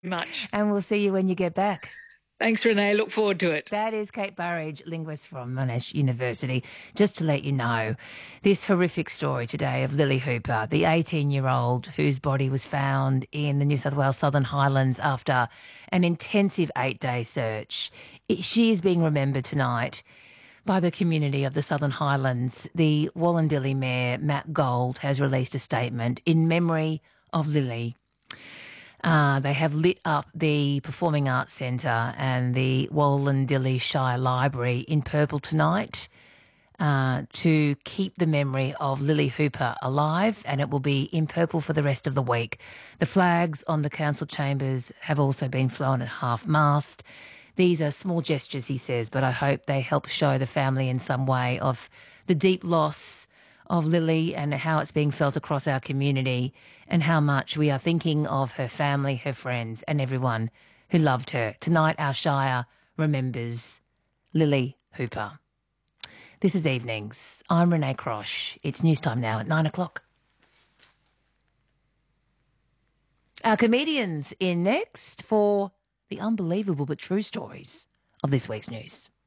Much. And we'll see you when you get back. Thanks, Renee. Look forward to it. That is Kate Burridge, linguist from Monash University. Just to let you know, this horrific story today of Lily Hooper, the 18-year-old whose body was found in the New South Wales Southern Highlands after an intensive 8-day search. She is being remembered tonight by the community of the Southern Highlands. The Wallandilly Mayor, Matt Gold, has released a statement in memory of Lily. They have lit up the Performing Arts Centre and the Wallandilly Shire Library in purple tonight to keep the memory of Lily Hooper alive, and it will be in purple for the rest of the week. The flags on the council chambers have also been flown at half-mast. These are small gestures, he says, but I hope they help show the family in some way of the deep loss of Lily and how it's being felt across our community and how much we are thinking of her family, her friends and everyone who loved her. Tonight, our Shire remembers Lily Hooper. This is Evenings. I'm Renee Crosh. It's news time now at 9 o'clock. Our comedians in next for the unbelievable but true stories of this week's news.